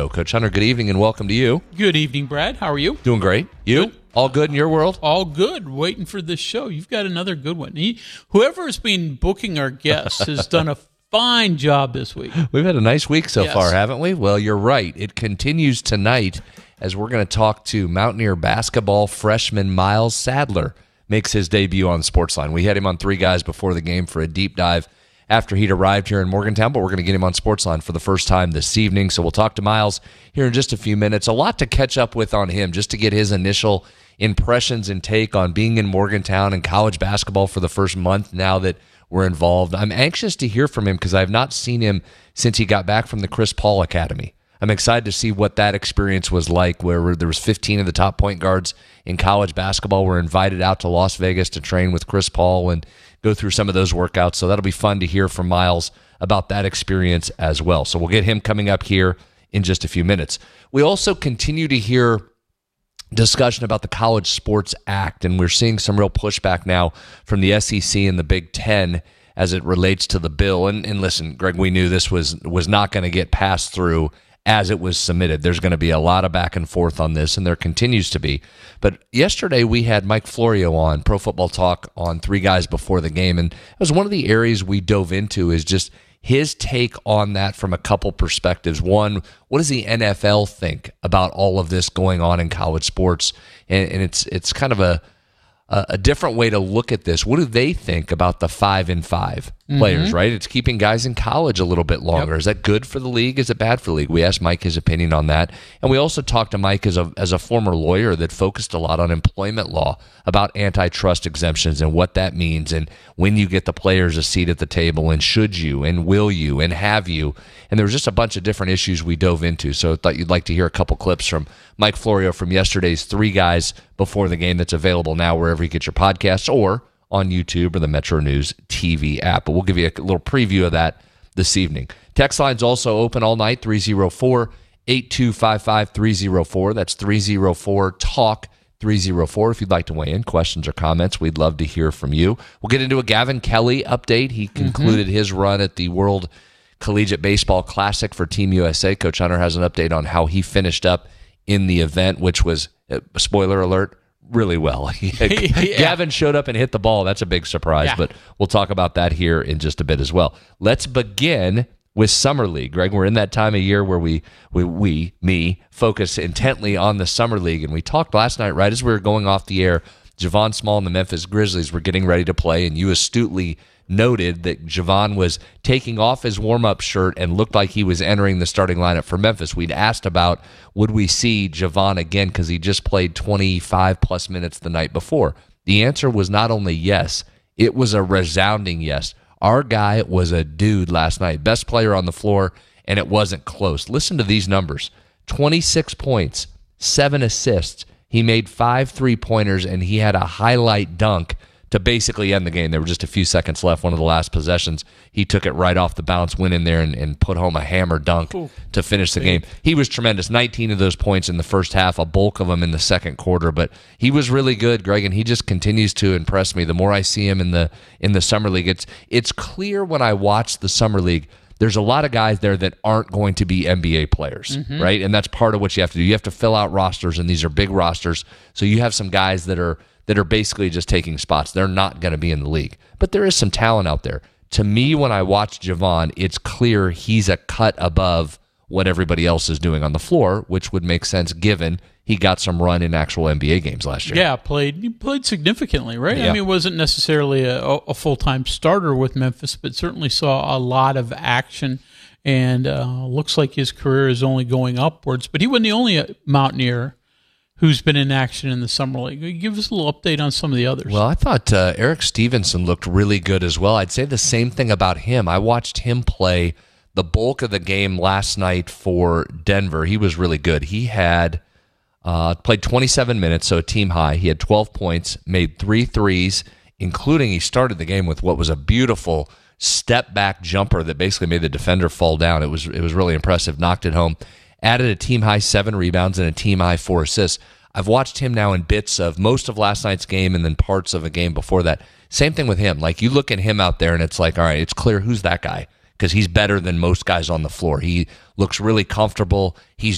show. Coach Hunter, good evening and welcome to you. Good evening, Brad. How are you? Doing great. You? Good. All good in your world? All good. Waiting for this show. You've got another good one. Whoever has been booking our guests has done a fine job this week. We've had a nice week so far, haven't we? Well, you're right. It continues tonight as we're going to talk to Mountaineer basketball freshman Miles Sadler. Makes his debut on Sportsline. We had him on Three Guys before the game for a deep dive after he'd arrived here in Morgantown, but we're going to get him on Sportsline for the first time this evening. So we'll talk to Miles here in just a few minutes. A lot to catch up with on him, just to get his initial impressions and take on being in Morgantown and college basketball for the first month now that we're involved. I'm anxious to hear from him because I've not seen him since he got back from the Chris Paul Academy. I'm excited to see what that experience was like, where there was 15 of the top point guards in college basketball were invited out to Las Vegas to train with Chris Paul and go through some of those workouts. So that'll be fun to hear from Miles about that experience as well. So we'll get him coming up here in just a few minutes. We also continue to hear discussion about the College Sports Act, and we're seeing some real pushback now from the SEC and the Big Ten as it relates to the bill. And listen, Greg, we knew this was not going to get passed through as it was submitted. There's going to be a lot of back and forth on this, and there continues to be. But yesterday we had Mike Florio on Pro Football Talk on Three Guys before the game, and it was one of the areas we dove into is just his take on that from a couple perspectives. One, what does the NFL think about all of this going on in college sports? And it's kind of a different way to look at this. What do they think about the 5-and-5 players, right? It's keeping guys in college a little bit longer. Is that good for the league? Is it bad for the league? We asked Mike his opinion on that. And we also talked to Mike as a former lawyer that focused a lot on employment law, about antitrust exemptions and what that means, and when you get the players a seat at the table, and should you, and will you, and have you. And there was just a bunch of different issues we dove into. So I thought you'd like to hear a couple clips from Mike Florio from yesterday's Three Guys before the game that's available now wherever you get your podcasts or on YouTube or the Metro News TV app. But we'll give you a little preview of that this evening. Text line's also open all night, 304-8255-304. That's 304-TALK-304. If you'd like to weigh in, questions or comments, we'd love to hear from you. We'll get into a Gavin Kelly update. He concluded his run at the World Collegiate Baseball Classic for Team USA. Coach Hunter has an update on how he finished up in the event, which was, spoiler alert, really well. Gavin showed up and hit the ball. That's a big surprise, but we'll talk about that here in just a bit as well. Let's begin with Summer League. Greg, we're in that time of year where we focus intently on the Summer League, and we talked last night, right as we were going off the air, Javon Small and the Memphis Grizzlies were getting ready to play, and you astutely noted that Javon was taking off his warm-up shirt and looked like he was entering the starting lineup for Memphis. We'd asked about, would we see Javon again because he just played 25-plus minutes the night before. The answer was not only yes, it was a resounding yes. Our guy was a dude last night, best player on the floor, and it wasn't close. Listen to these numbers: 26 points, 7 assists. He made 5 3-pointers, and he had a highlight dunk to basically end the game. There were just a few seconds left, one of the last possessions. He took it right off the bounce, went in there and put home a hammer dunk to finish the game. He was tremendous. 19 of those points in the first half, a bulk of them in the second quarter, but he was really good, Greg, and he just continues to impress me. The more I see him in the Summer League, it's clear when I watch the Summer League, there's a lot of guys there that aren't going to be NBA players, right? And that's part of what you have to do. You have to fill out rosters, and these are big rosters, so you have some guys that are basically just taking spots. They're not going to be in the league. But there is some talent out there. To me, when I watch Javon, it's clear he's a cut above what everybody else is doing on the floor, which would make sense given he got some run in actual NBA games last year. Yeah, he played significantly, right? Yeah. I mean, wasn't necessarily a full-time starter with Memphis, but certainly saw a lot of action, and looks like his career is only going upwards. But he wasn't the only Mountaineer who's been in action in the Summer League. Give us a little update on some of the others. Well, I thought Eric Stevenson looked really good as well. I'd say the same thing about him. I watched him play the bulk of the game last night for Denver. He was really good. He had played 27 minutes, so a team high. He had 12 points, made 3 threes, including he started the game with what was a beautiful step-back jumper that basically made the defender fall down. It was really impressive. Knocked it home. Added a team-high 7 rebounds and a team-high 4 assists. I've watched him now in bits of most of last night's game and then parts of a game before that. Same thing with him. Like, you look at him out there and it's like, all right, it's clear who's that guy because he's better than most guys on the floor. He looks really comfortable. He's